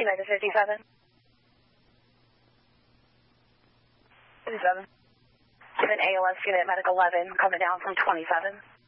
United 57. 57. Give an ALS unit medic 11 coming down from 27.